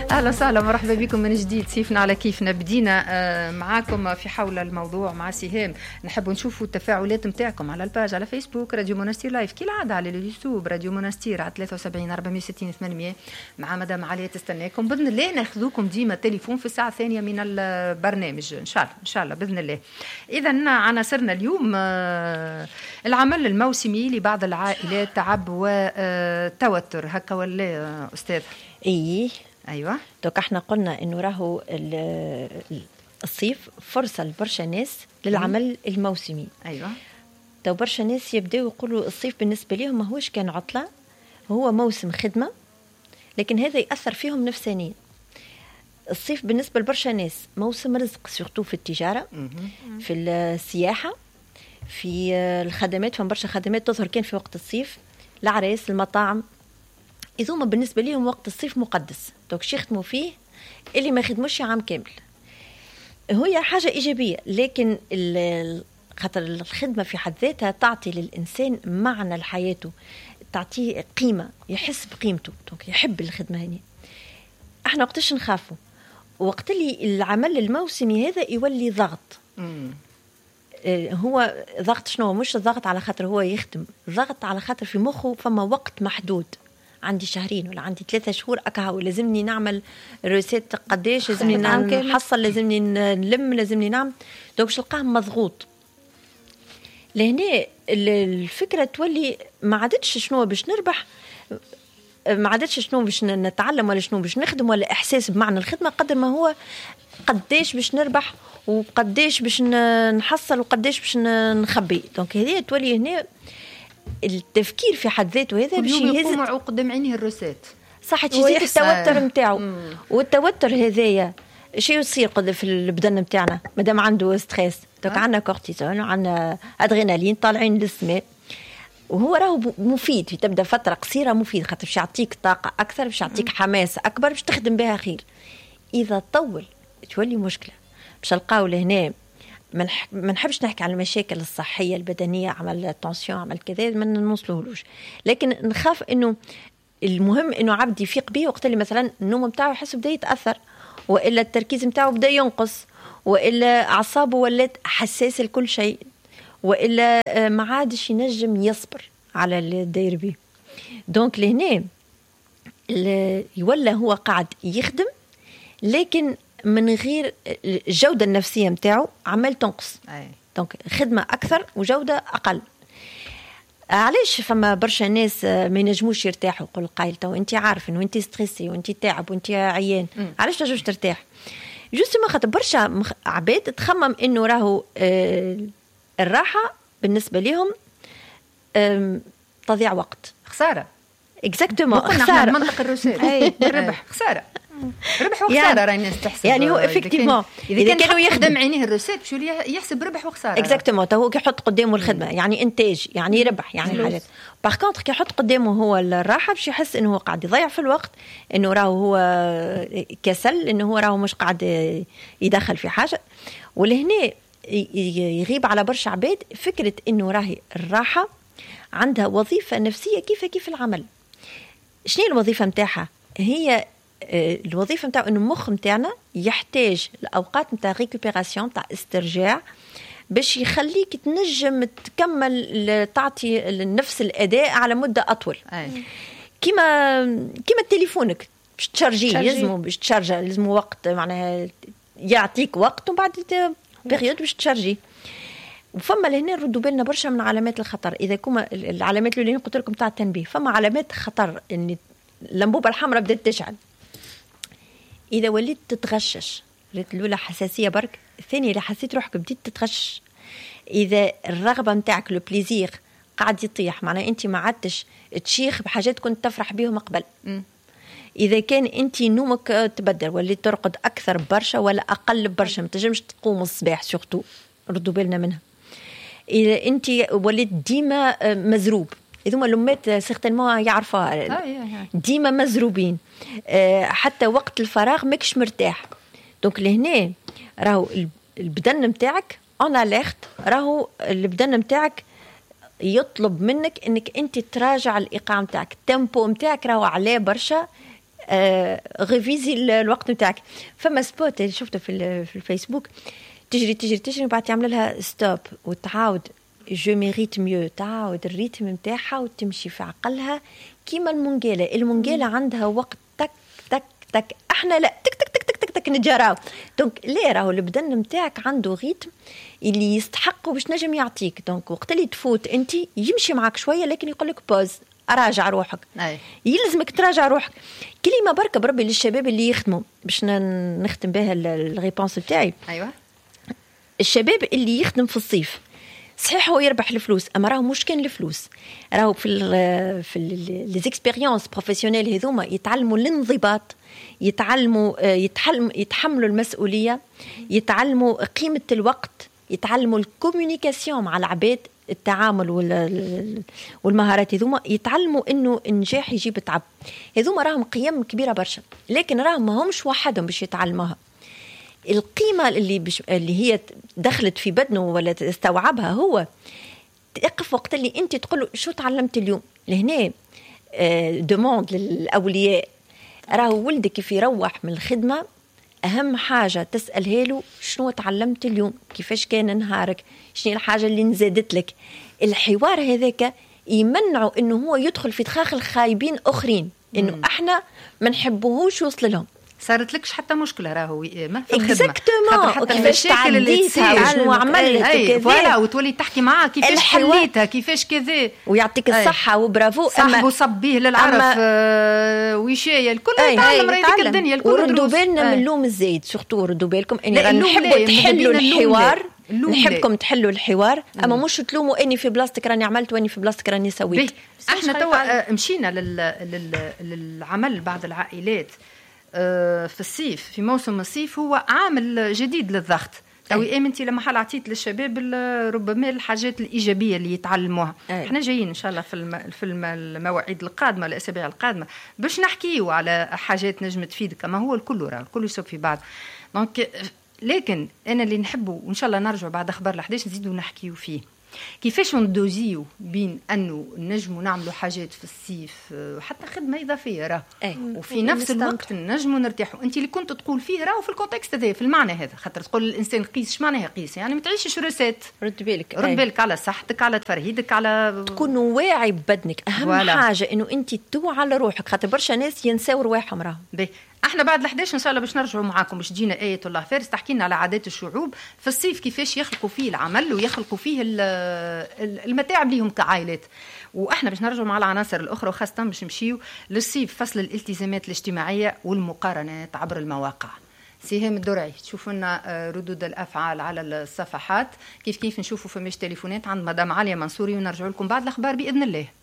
أهلا وسهلا مرحبا بكم من جديد. سيفنا على كيفنا بدينا معاكم في حول الموضوع مع سهام. نحب نشوفوا التفاعلات متاعكم على الباج على فيسبوك راديو منستير لايف كالعادة، على اليوتيوب راديو منستير على 73 460 800 مع مدام عليا تستناكم بإذن الله. ناخذوكم ديما تليفون في الساعة الثانية من البرنامج إن شاء الله بإذن الله. إذا عناصرنا اليوم العمل الموسمي لبعض العائلات، تعب وتوتر، هكا ولا أستاذ؟ ايوه دوك احنا قلنا انه راهو الصيف فرصه لبرشا ناس للعمل الموسمي. ايوه تو برشا ناس يبداو يقولوا الصيف بالنسبه لهم ماهوش كان عطله، هو موسم خدمه، لكن هذا ياثر فيهم نفسانيا. الصيف بالنسبه لبرشا ناس موسم رزق، سورتو في التجاره، في السياحه، في الخدمات. فبرشا خدمات تظهر كان في وقت الصيف، العرايس، المطاعم، إذوما بالنسبة لهم وقت الصيف مقدس، دوك يخدموا فيه اللي ما يخدموش عام كامل. هي حاجة إيجابية، لكن خاطر الخدمة في حد ذاتها تعطي للإنسان معنى لحياته، تعطيه قيمة، يحس بقيمته، دوك يحب الخدمة هنا. احنا وقتاش نخافوا؟ وقت اللي العمل الموسمي هذا يولي ضغط. هو ضغط شنو؟ مش ضغط على خاطر هو يخدم، ضغط على خاطر في مخه فما وقت محدود، عندي شهرين ولا عندي 3 شهور أكها، ولازمني نعمل روسيت قديش، لازمني نحصل، لازمني نلم، لازمني نعمل. دوك باش نلقاه مضغوط. لهنا الفكرة تولي ما عادتش شنو باش نربح، ما عادتش شنو باش نتعلم، ولا شنو باش نخدم، ولا إحساس بمعنى الخدمة، قدر ما هو قديش باش نربح، وقديش باش نحصل، وقديش باش نخبي. دونك هذه تولي هنا التفكير في حد ذاته هذا باش يهز قدام عينيه الروسات، صح، يزيد التوتر نتاعو. والتوتر هذايا شي يصير في البدن نتاعنا مادام عنده ستريس. دوك عندنا كورتيزون وعندنا ادرينالين طالعين للسماء، وهو راهو مفيد. تبدا فتره قصيره مفيد، خاطر باش يعطيك طاقه اكثر، باش يعطيك حماس اكبر، باش تخدم بها خير. اذا طول تولي مشكله. باش نلقاو لهنا ما نحبش نحكي على المشاكل الصحيه البدنيه، عمل تنسيون، عمل كذا، ما نوصلوش، لكن نخاف انه المهم انه عبد يفيق به وقت اللي مثلا النوم نتاعو يحس بدا يتاثر، والا التركيز نتاعو بدا ينقص، والا اعصابه ولات حساسه لكل شيء، والا ما عادش ينجم يصبر على اللي داير به. دونك لهنا يولى هو قاعد يخدم، لكن من غير الجودة النفسية متاعه عمال تنقص. دونك خدمة أكثر وجودة أقل. علاش فما برشا ناس ما ينجموش يرتاحوا؟ يقول قايل تو أنت عارف إنه أنت ستريسي وأنت تعب وأنت عيان، علاش تنجمش ترتاح؟ جوست ما خاطر برشا عباد تخمم إنه راهو الراحة بالنسبة لهم تضيع وقت، خسارة. اكزاكتومون، خسارة. منطق الروسات الربح خسارة، ربح وخساره. راهي الناس تحسب يعني هو افكتيفمون اذا كانوا يخدم عينيه الروسات باش يحسب ربح وخساره. اكزاكتومون، هو كيحط قدامه الخدمه يعني انتاج، يعني ربح، يعني حالات. باغ كونطخ كيحط قدامه هو الراحه، باش يحس انه هو قاعد يضيع في الوقت، انه راهو هو كسل، انه هو راهو مش قاعد يدخل في حاجه. ولهنا يغيب على برشا عباد فكره انه راهي الراحه عندها وظيفه نفسيه كيف العمل. شنو الوظيفه نتاعها؟ هي الوظيفه نتاعو انه المخ نتاعنا يحتاج الاوقات نتاع ريكوبيراسيون، نتاع استرجاع، باش يخليك تنجم تكمل تعطي نفس الاداء على مده اطول. كيما تليفونك باش تشارجيه، لازم باش تشارجه لازم وقت، معناها يعطيك وقت، ومن بعد بيريود باش تشارجيه. وفما لهنا نردوا بالنا برشا من علامات الخطر. اذا كما العلامات اللي قلت لكم تاع التنبيه، فما علامات خطر ان اللمبوبه الحمراء بدات تشعل. إذا وليت تتغشش، الأولى حساسية برك، الثانية اللي حسيت روحك بديت تتغشش، إذا الرغبة متاعك لو بليزير قاعد يطيح، معناه أنت ما عادتش تشيخ بحاجات كنت تفرح بيهم قبل. إذا كان أنت نومك تبدل، وليت ترقد أكثر برشا ولا أقل برشا، ما تنجمش تقوم الصباح، سورتو ردوا بالنا منها. إذا أنت وليت ديما مزروب، إذا الأمات سيغتنمون يعرفوها، ديما مزروبين، حتى وقت الفراغ ماكش مرتاح. دونك لهنا راهو البدن نتاعك اون اليرت، راهو البدن نتاعك يطلب منك انك انت تراجع الايقاع نتاعك، التيمبو نتاعك راهو عليه برشا، غيفيزي الوقت نتاعك. فما سبوت اللي شفته في الفيسبوك، تجري وبعد تعمل لها ستوب وتعاود جو ميريت ميو، تعاود الريتم نتاعها وتمشي في عقلها كيما المونجيلا عندها وقت تك تك تك، احنا لا تك تك تك تك تك, تك نتجراو. دونك ليه راهو البدن نتاعك عنده ريتم اللي يستحقه باش نجم يعطيك. دونك وقت اللي تفوت انت يمشي معك شويه لكن يقول لك بوز، اراجع روحك. يلزمك تراجع روحك. كلمه بركه بربي للشباب اللي يخدموا باش نختم بها الريبونس بتاعي. ايوه، الشباب اللي يخدم في الصيف صحيح هو يربح الفلوس، اما راهو مش كان الفلوس، راهو في لي زيكسبيريونس بروفيسيونيل هذوما يتعلموا الانضباط، يتحملوا المسؤوليه، يتعلموا قيمه الوقت، يتعلموا الكوميونيكاسيون مع العباد، التعامل والمهارات هذوما، يتعلموا انه النجاح يجيب تعب. هذوما راهم قيم كبيره برشا، لكن راهم ما همش وحدهم باش يتعلموها. القيمه اللي هي دخلت في بدنه ولا استوعبها هو تقف وقت اللي انت تقول له شو تعلمت اليوم. لهنا دوموند للاولياء، راهو ولدك كيف يروح من الخدمه اهم حاجه تساله له شنو تعلمت اليوم، كيفاش كان نهارك، شنو الحاجه اللي نزادت لك. الحوار هذاك يمنعوا انه هو يدخل في دخاخ الخايبين اخرين، انه احنا ما نحبوهوش يوصل لهم. صارت لكش حتى مشكله راهو ما في الخدمه، حتى المشاكل اللي تصير شنو عملت وكذا، وتولي تحكي معاه كيفاش حليتها كيفاش كذا، ويعطيك الصحه وبرافو. صاحبه صبيه للعرف وشايه الكل يتعلم راهي الدنيا الكل. وردوا بالنا من اللوم الزايد، سورتو ردوا بالكم اني نحبوا تحلوا الحوار، نحبكم تحلوا الحوار، اما مش تلوموا اني في بلاصتك راني عملت واني في بلاصتك راني سويت. احنا توا مشينا للعمل بعض العائلات في الصيف، في موسم الصيف هو عامل جديد للضغط. توي امنتي لما حال عطيت للشباب ربما الحاجات الايجابيه اللي يتعلموها. احنا جايين ان شاء الله في المواعيد القادمه، الاسابيع القادمه، باش نحكيوا على حاجات نجم تفيدك. كما هو الكل يصب في بعض. دونك لكن انا اللي نحبه وان شاء الله نرجع بعد اخبار ال11 نزيدوا نحكيوا فيه كيفاش ندوزيو بين انه نجموا نعملوا حاجات في الصيف حتى خدمه اضافيه راه وفي نفس الوقت نجموا نرتاحوا. انت اللي كنت تقول فيه راه في الكونتكست هذا، في المعنى هذا، خاطر تقول الانسان قيس. ايش معناها قيس؟ يعني ما تعيشش رسات، رد بالك على صحتك، على تفرهيدك، على تكون واعي ببدنك. اهم حاجه انه انت توعى على روحك، خاطر برشا ناس ينساو رواحهم راهم. احنا بعد ال11 ان شاء الله باش نرجعوا معاكم، باش تجينا آية الله فارس تحكي لنا على عادات الشعوب في الصيف، كيفاش يخلقوا فيه العمل ويخلقوا فيه المتاعب ليهم كعائلات. واحنا باش نرجعوا مع العناصر الاخرى، وخاصه باش نمشيو للصيف، فصل الالتزامات الاجتماعيه والمقارنات عبر المواقع. سهام الدرعي تشوفوا لنا ردود الافعال على الصفحات، كيف نشوفوا فماش تليفونات عند مدام عليا منصوري، ونرجعوا لكم بعد الاخبار باذن الله.